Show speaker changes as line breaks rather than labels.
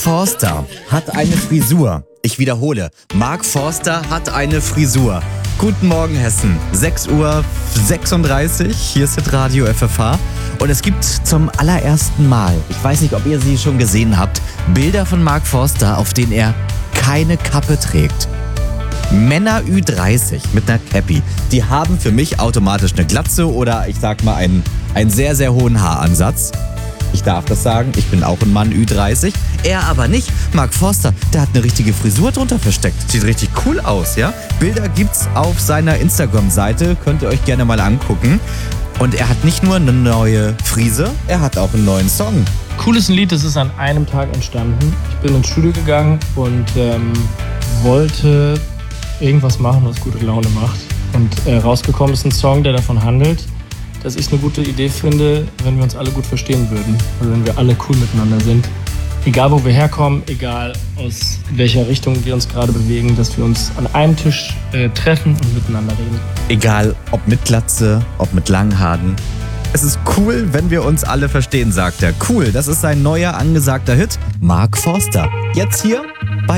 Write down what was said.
Forster hat eine Frisur. Ich wiederhole, Mark Forster hat eine Frisur. Guten Morgen Hessen, 6:36 Uhr, hier ist Radio FFH. Und es gibt zum allerersten Mal, ich weiß nicht, ob ihr sie schon gesehen habt, Bilder von Mark Forster, auf denen er keine Kappe trägt. Männer Ü30 mit einer Cappy, die haben für mich automatisch eine Glatze oder ich sag mal einen sehr, sehr hohen Haaransatz. Ich darf das sagen, ich bin auch ein Mann Ü30. Er aber nicht. Mark Forster, der hat eine richtige Frisur drunter versteckt. Sieht richtig cool aus, ja? Bilder gibt's auf seiner Instagram-Seite, könnt ihr euch gerne mal angucken. Und er hat nicht nur eine neue Frise, er hat auch einen neuen Song.
Cool ist ein Lied, das ist an einem Tag entstanden. Ich bin ins Studio gegangen und wollte irgendwas machen, was gute Laune macht. Und rausgekommen ist ein Song, der davon handelt, dass ich es eine gute Idee finde, wenn wir uns alle gut verstehen würden. Also wenn wir alle cool miteinander sind. Egal wo wir herkommen, egal aus welcher Richtung wir uns gerade bewegen, dass wir uns an einem Tisch treffen und miteinander reden.
Egal ob mit Glatze, ob mit langen Haaren. Es ist cool, wenn wir uns alle verstehen, sagt er. Cool, das ist sein neuer angesagter Hit. Mark Forster. Jetzt hier